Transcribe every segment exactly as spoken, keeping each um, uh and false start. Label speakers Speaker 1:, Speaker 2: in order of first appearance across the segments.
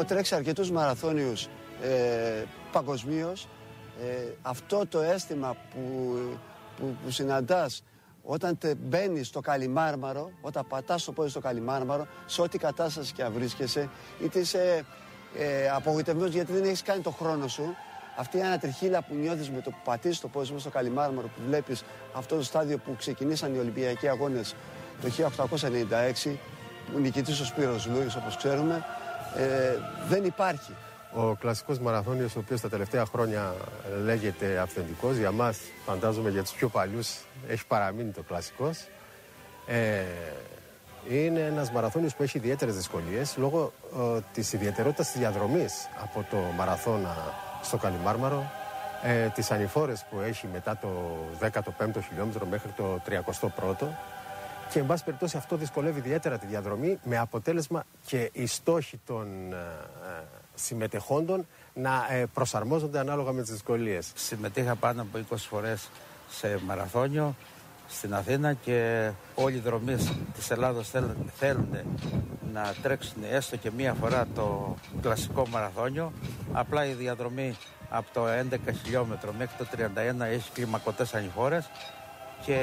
Speaker 1: έχω τρέξει αρκετούς μαραθώνιους ε, παγκοσμίως. Ε, αυτό το αίσθημα που, που, που συναντάς όταν μπαίνεις στο Καλιμάρμαρο, όταν πατάς το πόδι στο Καλιμάρμαρο, σε ό,τι κατάσταση και αν βρίσκεσαι, είτε είσαι ε, απογοητευμένος γιατί δεν έχεις κάνει το χρόνο σου, αυτή η ανατριχύλα που νιώθεις με το που πατήσεις το πόδι σου στο Καλιμάρμαρο, που βλέπεις αυτό το στάδιο που ξεκινήσαν οι Ολυμπιακοί Αγώνες το χίλια οκτακόσια ενενήντα έξι, που νικητής ο Σπύρος Λούις, όπως ξέρουμε, ε, δεν υπάρχει.
Speaker 2: Ο κλασικός μαραθώνιος, ο οποίος τα τελευταία χρόνια λέγεται αυθεντικός, για μας, φαντάζομαι για τους πιο παλιούς, έχει παραμείνει το κλασικός. Ε, είναι ένας μαραθώνιος που έχει ιδιαίτερες δυσκολίες λόγω ε, της ιδιαιτερότητας της διαδρομής από το μαραθώνα στο Καλιμάρμαρο, ε, τις ανηφόρες που έχει μετά το δέκατο πέμπτο χιλιόμετρο μέχρι το τριακοστό πρώτο. Και εν πάση περιπτώσει αυτό δυσκολεύει ιδιαίτερα τη διαδρομή, με αποτέλεσμα και οι στόχοι των ε, συμμετεχόντων να ε, προσαρμόζονται ανάλογα με τις δυσκολίες.
Speaker 3: Συμμετείχα πάνω από είκοσι φορές σε μαραθώνιο στην Αθήνα και όλοι οι δρομείς της Ελλάδος θέλουν, θέλουν να τρέξουν έστω και μία φορά το κλασικό μαραθώνιο. Απλά η διαδρομή από το έντεκα χιλιόμετρο μέχρι το τριάντα ένα έχει κλιμακωτές ανηφόρες και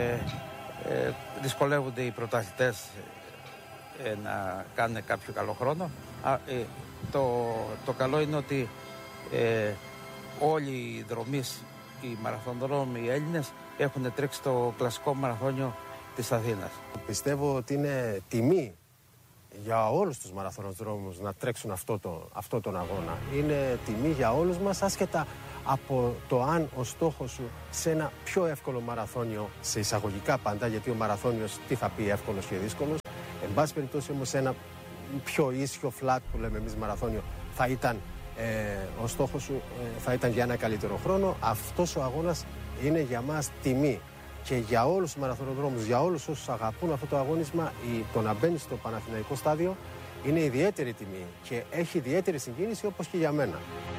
Speaker 3: Ε, δυσκολεύονται οι πρωταθλητές ε, να κάνουν κάποιο καλό χρόνο. Α, ε, το, το καλό είναι ότι ε, όλοι οι δρομείς, οι μαραθωνδρόμοι, οι Έλληνες έχουν τρέξει το κλασικό μαραθώνιο της Αθήνας.
Speaker 2: Πιστεύω ότι είναι τιμή για όλους τους μαραθωνοδρόμους να τρέξουν αυτό, το, αυτό τον αγώνα. Είναι τιμή για όλους μας, άσχετα από το αν ο στόχος σου σε ένα πιο εύκολο μαραθώνιο, σε εισαγωγικά πάντα, γιατί ο μαραθώνιος τι θα πει εύκολος και δύσκολος, εν πάση περιπτώσει όμως σε ένα πιο ίσιο flat που λέμε εμείς μαραθώνιο, θα ήταν ε, ο στόχος σου ε, θα ήταν για ένα καλύτερο χρόνο. Αυτός ο αγώνας είναι για μας τιμή. Και για όλους τους μαραθωνοδρόμους, για όλους όσους αγαπούν αυτό το αγώνισμα, το να μπαίνει στο Παναθηναϊκό στάδιο είναι ιδιαίτερη τιμή και έχει ιδιαίτερη συγκίνηση, όπως και για μένα.